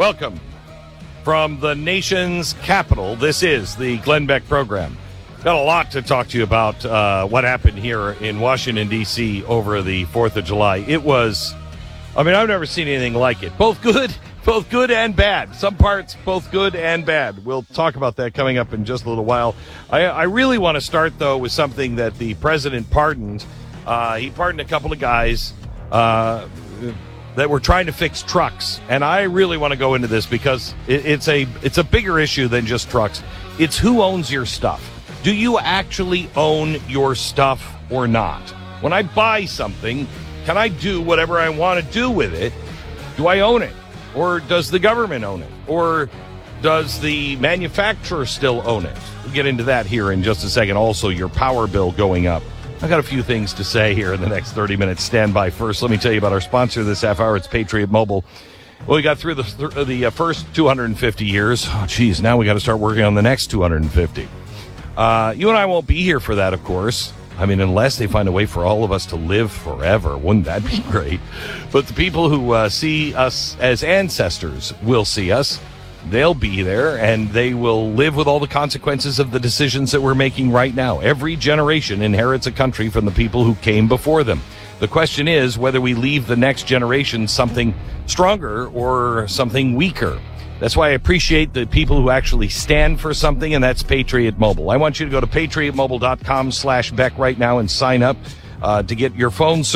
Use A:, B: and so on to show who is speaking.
A: Welcome from the nation's capital. This is the Glenn Beck program. Got a lot to talk to you about what happened here in Washington, D.C. over the 4th of July. It was, I've never seen anything like it. Both good and bad. Some parts, both good and bad. We'll talk about that coming up in just a little while. I really want to start, though, with something that the president pardoned. He pardoned a couple of guys that were trying to fix trucks. And I really want to go into this because it's a bigger issue than just trucks. It's who owns your stuff. Do you actually own your stuff or not? When I buy something, can I do whatever I want to do with it? Do I own it? Or does the government own it? Or does the manufacturer still own it? We'll get into that here in just a second. Also, your power bill going up. I got a few things to say here in the next 30 minutes. Stand by. First, let me tell you about our sponsor this half hour. It's Patriot Mobile. Well, we got through the first 250 years. Oh, geez, now we got to start working on the next 250. You and I won't be here for that, of course. Unless they find a way for all of us to live forever. Wouldn't that be great? But the people who see us as ancestors will see us. They'll be there, and they will live with all the consequences of the decisions that we're making right now. Every generation inherits a country from the people who came before them. The question is whether we leave the next generation something stronger or something weaker. That's why I appreciate the people who actually stand for something, and that's Patriot Mobile. I want you to go to patriotmobile.com/Beck right now and sign up to get your phone service.